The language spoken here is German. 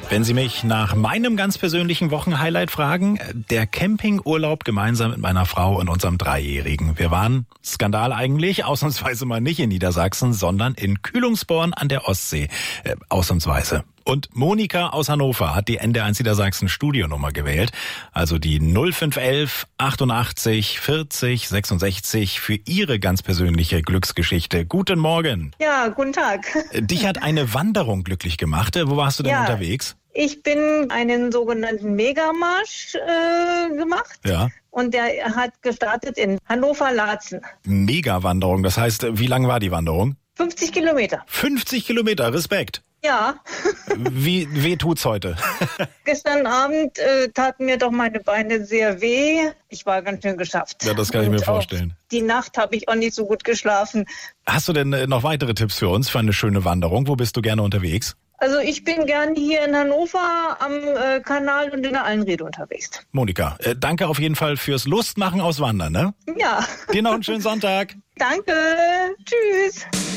Wenn Sie mich nach meinem ganz persönlichen Wochenhighlight fragen, der Campingurlaub gemeinsam mit meiner Frau und unserem Dreijährigen. Wir waren, Skandal eigentlich, ausnahmsweise mal nicht in Niedersachsen, sondern in Kühlungsborn an der Ostsee. Ausnahmsweise. Und Monika aus Hannover hat die NDR1 Niedersachsen Studionummer gewählt, also die 0511 88 40 66 für ihre ganz persönliche Glücksgeschichte. Guten Morgen. Ja, guten Tag. Dich hat eine Wanderung glücklich gemacht. Wo warst du denn unterwegs? Ich bin einen sogenannten Megamarsch gemacht. Ja. Und der hat gestartet in Hannover-Laatzen. Megawanderung, das heißt, wie lang war die Wanderung? 50 Kilometer. 50 Kilometer, Respekt. Ja. Wie tut's heute? Gestern Abend taten mir doch meine Beine sehr weh. Ich war ganz schön geschafft. Ja, das kann ich mir vorstellen. Die Nacht habe ich auch nicht so gut geschlafen. Hast du denn noch weitere Tipps für uns für eine schöne Wanderung? Wo bist du gerne unterwegs? Also ich bin gern hier in Hannover am Kanal und in der Allenriede unterwegs. Monika, danke auf jeden Fall fürs Lustmachen aus Wandern, ne? Ja. Dir noch einen schönen Sonntag. Danke. Tschüss.